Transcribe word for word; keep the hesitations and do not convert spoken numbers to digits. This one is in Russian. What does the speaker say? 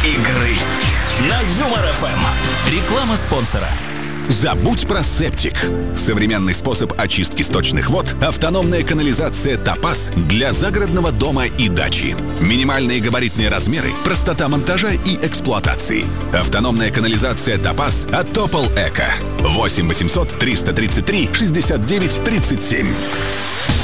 игры на Юмор эф эм. Реклама спонсора. Забудь про септик. Современный способ очистки сточных вод – автономная канализация «Топаз» для загородного дома и дачи. Минимальные габаритные размеры, простота монтажа и эксплуатации. Автономная канализация «Топаз» от Топол Эко. восемь восемьсот триста тридцать три шестьдесят девять тридцать семь.